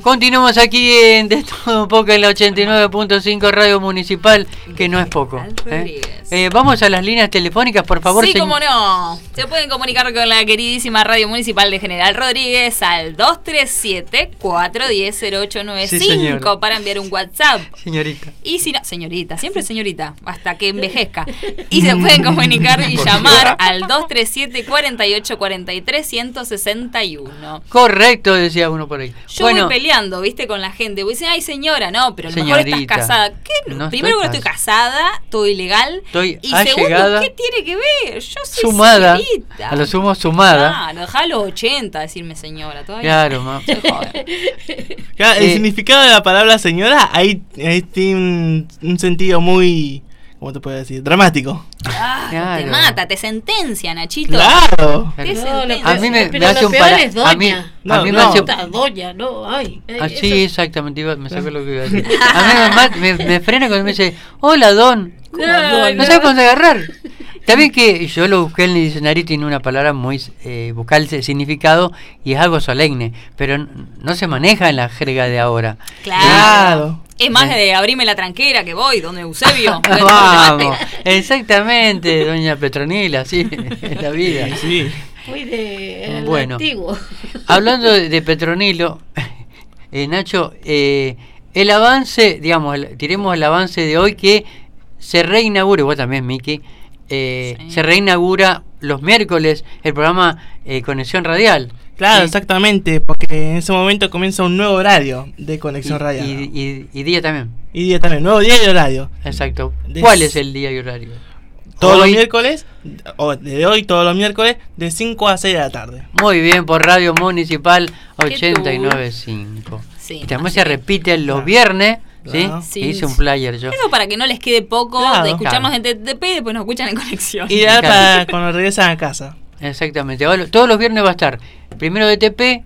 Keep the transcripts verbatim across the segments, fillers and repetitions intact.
Continuamos aquí en De Todo Un Poco en la ochenta y nueve punto cinco Radio Municipal, que no es poco. ¿eh? Eh, vamos a las líneas telefónicas, por favor. Sí, señ- cómo no. Se pueden comunicar con la queridísima Radio Municipal de General Rodríguez al dos tres siete, cuatro uno cero, cero ocho nueve Sí, cinco señora. para enviar un WhatsApp. Señorita. Y si no, señorita, siempre señorita, hasta que envejezca. Y se pueden comunicar y llamar al dos tres siete, cuatro ocho cuatro tres, uno seis uno. Correcto, decía uno por ahí. Yo bueno, voy peleando, ¿viste? Con la gente. Voy diciendo, ay, señora, no, pero a lo mejor Señorita. estás casada. ¿Qué? No Primero que no estoy estoy casada, todo ilegal. Estoy y segundo, allegada, ¿qué tiene que ver? Yo soy sumada, señorita. a lo sumo sumada. Claro, dejá a los ochenta decirme señora. Todavía Claro, ma. se jode. Claro, el Eh, significado de la palabra señora ahí, ahí tiene un, un sentido muy, ¿cómo te puedo decir? Dramático. Ah, Claro. Te mata, te sentencia, Nachito. Claro. Te Claro. sentencia. A mí me, Pero me hace lo un peor para... es A mí, doña. No, a mí me no. hace... Puta, doña, no, ay. ay, Ah, sí, eso- exactamente, iba- me sacó lo que iba a decir. A mí me, ma- me, me frena cuando me dice, hola, don. Ay, No sabes cuándo agarrar. También que yo lo busqué en el diccionario y tiene una palabra muy eh, buscar el significado y es algo solemne, pero n- no se maneja en la jerga de ahora. Claro. Claro. Es más de abrime la tranquera que voy, donde Eusebio. Vamos, exactamente, doña Petronila, sí, es la vida. Sí. Muy de Bueno. antiguo. Hablando de, de Petronilo, eh, Nacho, eh, el avance, digamos, el- tiremos el avance de hoy que se reinaugura, igual también Miki, eh, Sí. se reinaugura los miércoles el programa eh, Conexión Radial. Claro, Sí. exactamente, porque en ese momento comienza un nuevo horario de Conexión Y, Radial. y, y- y día también, Y día también, nuevo día y horario. exacto. Des- ¿Cuál es el día y horario? Todos Hoy- los miércoles, o desde hoy todos los miércoles, de cinco a seis de la tarde. Muy bien, por Radio Municipal ¿Qué ochenta y nueve punto cinco. Sí, Y también así se es. repite los Claro. viernes, ¿sí? Claro. Sí, Hice un sí. flyer yo. Eso para que no les quede poco Claro. de escucharnos Claro. en T T P y después nos escuchan en conexión. Y ya Claro. para cuando regresan a casa. Exactamente. Ahora, todos los viernes va a estar primero D T P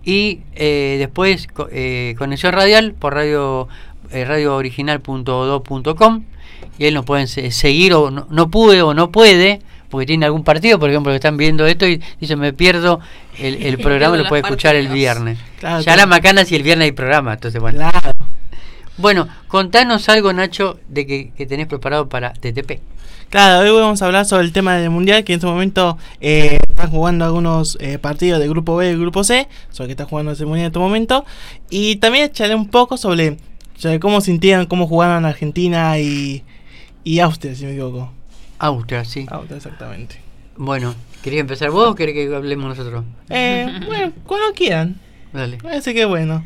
y eh, después co- eh, Conexión Radial por radio eh, radio original punto do punto com y ahí nos pueden se- seguir o no, no pude o no puede porque tiene algún partido, por ejemplo, que están viendo esto y dice me pierdo el, el programa, pierdo lo puede los escuchar el partidos. viernes. Claro, Ya claro. la macana si el viernes hay programa, entonces bueno. Claro. Bueno, contanos algo, Nacho, de que, que tenés preparado para D T P. Claro, hoy vamos a hablar sobre el tema del mundial, que en este momento eh, están jugando algunos eh, partidos del grupo B y del grupo C, sobre que está jugando ese mundial en este momento. Y también charlé un poco sobre, sobre cómo sintieron, cómo jugaron Argentina y, y Austria, si no me equivoco. Austria, sí. Austria, exactamente. Bueno, ¿querías empezar vos o querés que hablemos nosotros? Eh, bueno, cuando quieran. Dale. Así que bueno.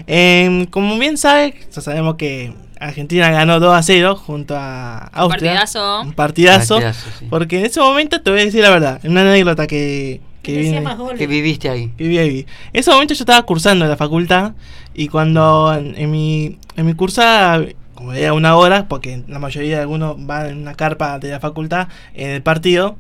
Eh, como bien saben, ya sabemos que Argentina ganó dos a cero junto a Austria. partidazo. Un partidazo. Partidazo, sí. Porque en ese momento te voy a decir la verdad, una anécdota que, que, Que decía viene- más goles. Que viviste ahí. que vi ahí. En ese momento yo estaba cursando en la facultad y cuando en, en mi en mi cursa, como era una hora, porque la mayoría de algunos van en una carpa de la facultad en el partido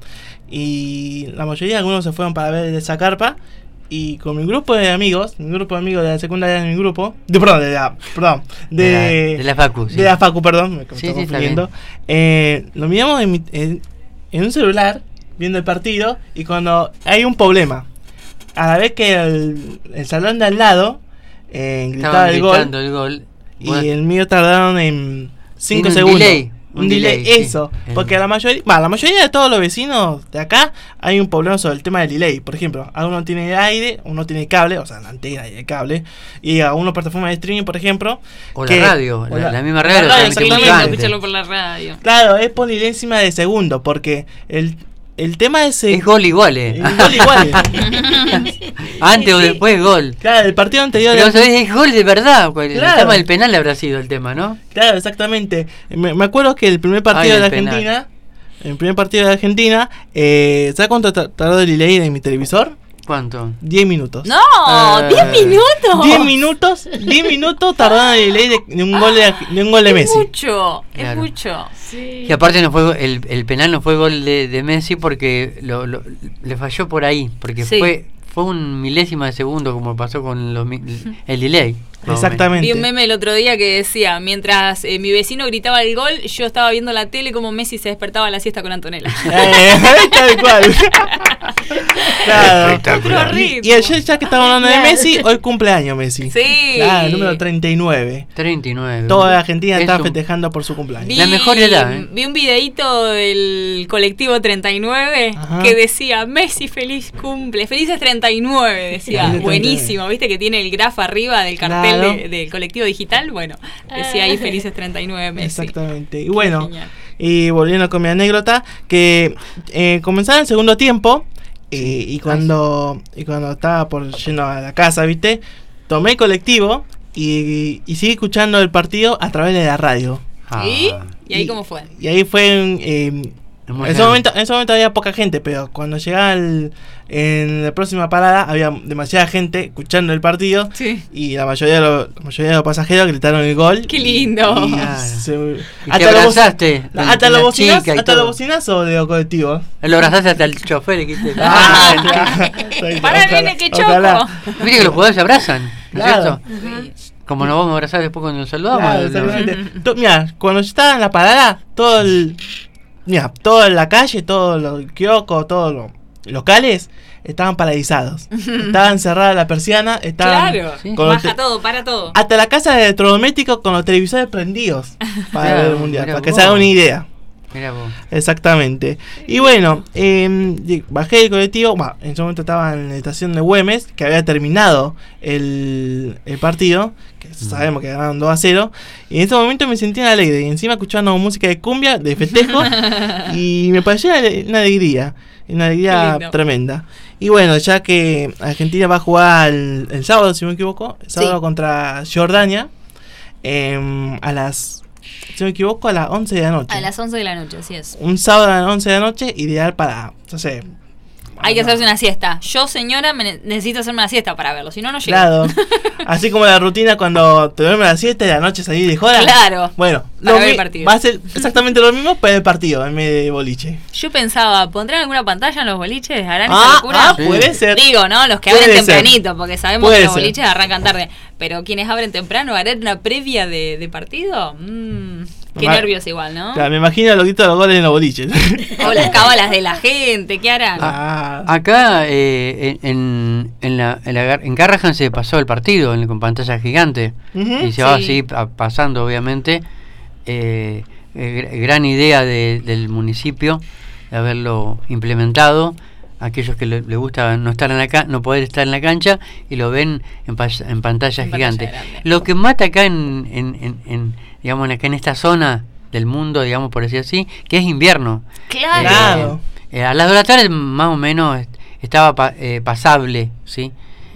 y la mayoría de algunos se fueron para ver esa carpa. Y con mi grupo de amigos, mi grupo de amigos de la secundaria de mi grupo, de, perdón, de la, perdón, de, De la- de la facu, sí. de la facu, perdón, me Sí, estoy sí, está confundiendo. Eh, lo miramos en, mi- en, en un celular, viendo el partido, y cuando hay un problema, a la vez que el, el salón de al lado eh, gritaba Estaban el gol, gritando el gol. y Bueno, el mío tardaron en cinco Tiene un segundos. delay, Un un delay, delay, sí. eso. Eh. Porque la mayoría, bah, la mayoría de todos los vecinos de acá hay un problema sobre el tema del delay. Por ejemplo, alguno tiene aire, uno tiene cable, o sea, la antena y el cable. Y algunos plataformas de streaming, por ejemplo. o que- la radio, o la, la misma radio. la la radio, transmite Qué mucho lindo exactamente. antes. escucharlo por la radio. Claro, es por milésima de segundo. Porque el, el tema ese. Es gol igual, eh. el gol igual. Antes o después gol. Claro, el partido anterior. Pero era- ¿sabés? Es gol de verdad. El Claro. tema del penal habrá sido el tema, ¿no? Claro, exactamente. Me, me acuerdo que el primer partido Ay, de el penal. Argentina. El primer partido de Argentina. Eh, ¿Sabes cuánto ta- tardó el delay de mi televisor? ¿Cuánto? diez minutos. No, Eh, diez minutos. diez minutos, diez minutos tardaron el delay de, de un gol de, de un gol de Es Messi. mucho, es Claro. mucho. Sí. Y aparte no fue el, el penal no fue gol de, de Messi porque lo, lo- le falló por ahí, porque Sí. fue fue un milésima de segundo como pasó con los, mi- el delay. más o Exactamente. Vi un meme el otro día que decía, mientras eh, mi vecino gritaba el gol, yo estaba viendo la tele como Messi se despertaba a la siesta con Antonella. Eh, tal cual. Claro. Espectacular. Otro Y, ritmo. y ayer, ya que estamos hablando de Messi, hoy cumpleaños Messi. Sí. Claro, el número treinta y nueve. treinta y nueve. Toda la Argentina Es está un- festejando por su cumpleaños. Vi, La mejor edad, ¿eh? vi un videíto del colectivo treinta y nueve Ajá. que decía Messi feliz cumple, felices treinta y nueve, decía. Felices Buenísimo, viste que tiene el graf arriba del cartel Claro. de- del colectivo digital. Bueno, decía ahí felices treinta y nueve Messi. Exactamente. Y bueno, Genial. y volviendo con mi anécdota, que eh, comenzaba el segundo tiempo eh, y cuando y cuando estaba por yendo a la casa, ¿viste? Tomé el colectivo y, y seguí escuchando el partido a través de la radio. Ah, ¿Y? ¿Y ahí cómo fue? Y ahí fue en, eh, en emocionante. ese momento, en ese momento había poca gente, pero cuando llegaba el- en la próxima parada había demasiada gente escuchando el partido Sí. y la mayoría de los, la mayoría de los pasajeros gritaron el gol. Qué lindo. Y Claro. se- Y hasta te los boci- abrazaste. hasta con los la bocinas, chica y hasta los todo. bocinazos de los colectivos. Lo abrazaste hasta el chofer y dijiste, Ah, "Ah". claro. Pará, Ojalá, nene, que ojalá. choco. Viste que los jugadores se abrazan, ¿no es Claro. cierto? Como nos vamos a abrazar después cuando nos saludamos. Claro, ¿no? exactamente. To- Mira, cuando yo estaba en la parada, todo el. Mira, toda la calle, todos los kioscos, todos los locales estaban paralizados. Estaban cerradas la persiana, estaban. Claro. Sí. con los Baja te- todo, para todo. Hasta la casa de electrodomésticos con los televisores prendidos para Claro, ver el mundial, mirá para que vos. se hagan una idea. Mirá vos. Exactamente. Y bueno, eh, y- bajé del colectivo. Bah, en ese momento estaba en la estación de Güemes, que había terminado el, el partido, que sabemos que ganaron dos a cero. Y en ese momento me sentí alegre. Y encima escuchando música de cumbia, de festejo. Y me pareció una, una alegría. Una Qué alegría lindo. tremenda. Y bueno, ya que Argentina va a jugar el, el sábado, si no me equivoco, el sábado Sí. contra Jordania, em, a las, si no me equivoco, a las once de la noche. A las once de la noche, así es. Un sábado a las once de la noche, ideal para, no sé. Hay que no, hacerse una siesta. Yo, señora, me ne- necesito hacerme una siesta para verlo, si no, no llego. Claro. Así como la rutina cuando te duermes a las siete de la noche salir de joda. Claro. Bueno, Para lo ver el mi- partido. va a ser exactamente lo mismo para el partido en vez de boliche. Yo pensaba, ¿pondrán alguna pantalla en los boliches? ¿Harán Ah, esa locura? ah, puede ser. Digo, ¿no? Los que Puede abren ser. tempranito, porque sabemos Puede que los ser. boliches arrancan tarde. Pero quienes abren temprano, ¿harán una previa de, de partido? Mm, qué Ma- nervios igual, ¿no? Claro, me imagino lo grito de los goles en los boliches. O las cábalas de la gente, ¿qué harán? Ah, Acá eh, en, en, la, en, la- en Garrahan se pasó el partido en, con pantalla gigante. ujú. Y se va Sí. así pa- pasando, obviamente. Eh, eh, gr- gran idea de- del municipio de haberlo implementado. Aquellos que le, le gusta no estar en la ca- no poder estar en la cancha y lo ven en, pas- en pantalla En pantalla gigante. grande. Lo que mata acá en, en, en, en, digamos acá en esta zona del mundo, digamos por decir así, que es invierno. Claro. Claro. Eh, a las dos de la tarde más o menos est- estaba pa- eh, pasable, ¿sí?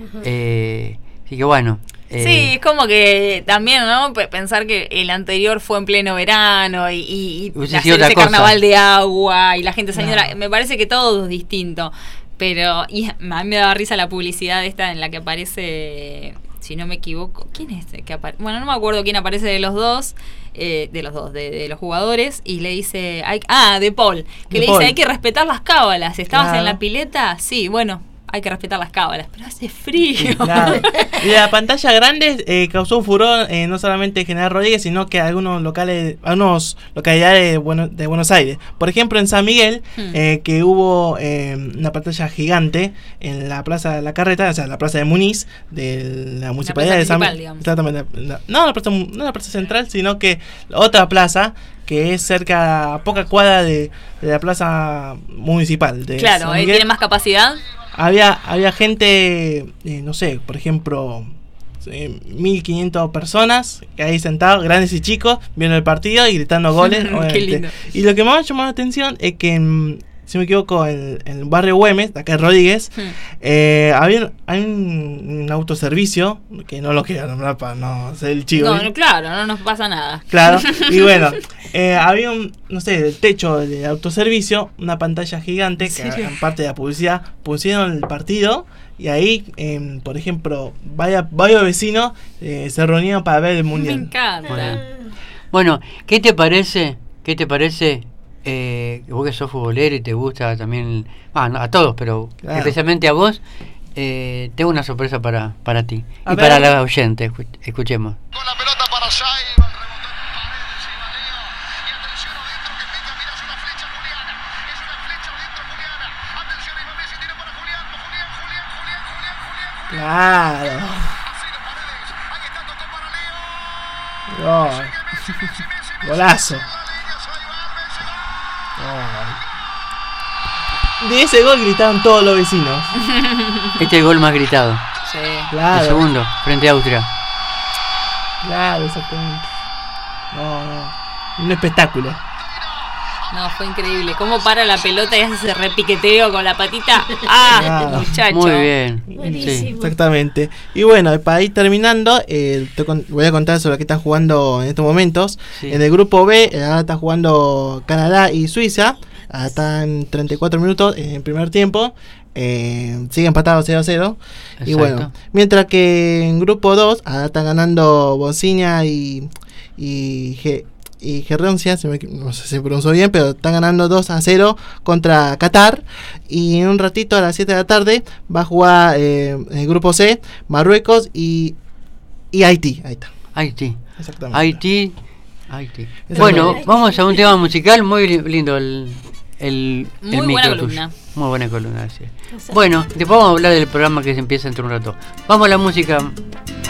Eh, así que bueno. eh, Sí, es como que también, ¿no? Pe- Pensar que el anterior fue en pleno verano y, y, y Hubiese hacer sido otra ese cosa. carnaval de agua y la gente saliendo. Claro. a la- me parece que todo es distinto. Pero y a mí me daba risa la publicidad esta en la que aparece, si no me equivoco, ¿quién es el que aparece? Bueno, no me acuerdo quién aparece de los dos, eh, de los dos, de, de los jugadores, y le dice, hay, ah, de Paul, que De le Paul. dice, hay que respetar las cábalas. ¿Estabas Claro. en la pileta? Sí, bueno, hay que respetar las cábalas, pero hace frío. Claro. Y la pantalla grande eh, causó un furor eh, no solamente en General Rodríguez, sino que algunos locales, algunos localidades de, Bueno- de Buenos Aires. Por ejemplo, en San Miguel, Hmm. eh, que hubo eh, una pantalla gigante en la Plaza de la Carreta, o sea, la Plaza de Muniz, de la Municipalidad plaza de San principal, Miguel. digamos. Exactamente. la- No la, plaza, no la plaza central, sino que la otra plaza que es cerca, a poca cuadra de, de la plaza municipal. De Claro, San eh, Miguel. tiene más capacidad. Había, había gente, eh, no sé, por ejemplo, eh, mil quinientas personas ahí sentados, grandes y chicos, viendo el partido y gritando goles. Qué obviamente. lindo. Y lo que más me llamó la atención es que, en, si no me equivoco, en, en el barrio Güemes, de acá en Rodríguez, Hmm. eh, había, hay un, un autoservicio, que no lo quiero nombrar para no hacer el chivo. No, no, claro, no nos pasa nada. Claro, y bueno, eh, había un, no sé, del techo del autoservicio, una pantalla gigante que serio? en parte de la publicidad pusieron el partido y ahí, em, por ejemplo, vaya- varios vecinos eh, se reunieron para ver el Me mundial. encanta. Bueno. Bueno, ¿qué te parece? ¿Qué te parece? Eh, vos que sos futbolero y te gusta también, ah, no, a todos, pero Claro. especialmente a vos, eh, tengo una sorpresa para, para ti A y ver. para la oyente. Escu- Escuchemos. Con la pelota para Shaiban, rebotó en Paredes y Valeo. Y atención adentro que pica, mira, es una flecha Juliana. Es una flecha adentro Juliana. Atención, Iván Messi tira para Julián. Julián, Julián, Julián, Julián, Julián, Julián. Claro. Así lo Paredes. Ahí está, tocó para Leo. Gol. Sigue Messi, Messi, Messi, Messi. Golazo. En la línea, Shaiban, Messi, gol. De ese gol gritaban todos los vecinos. Este es el gol más gritado. Sí. Claro. El segundo, frente a Austria. Claro, exactamente. No, no. Un espectáculo. No, fue increíble. Cómo para la pelota y hace ese repiqueteo con la patita. ¡Ah! Claro. Muchacho. Muy bien. Buenísimo. Sí. Exactamente. Y bueno, para ir terminando, eh, te con- voy a contar sobre lo que están jugando en estos momentos. Sí. En el grupo B, eh, ahora está jugando Canadá y Suiza. Ahora están treinta y cuatro minutos en el primer tiempo. Eh, sigue empatado cero a cero. Y Exacto. bueno, mientras que en grupo dos, ahora están ganando Bosnia y, y, Ge- y Georgia, se me- no sé si se pronunció bien, pero están ganando dos a cero contra Qatar. Y en un ratito, a las siete de la tarde, va a jugar eh, en el grupo C, Marruecos y, y Haití. Ahí está. Haití. Exactamente. Haití. Haití. Esa Bueno, es la- vamos a un tema musical muy li- lindo el, el, el Muy buena micro tuyo. columna. Muy buena columna, sí. Exacto. Bueno, después vamos a hablar del programa que se empieza dentro de un rato. Vamos a la música.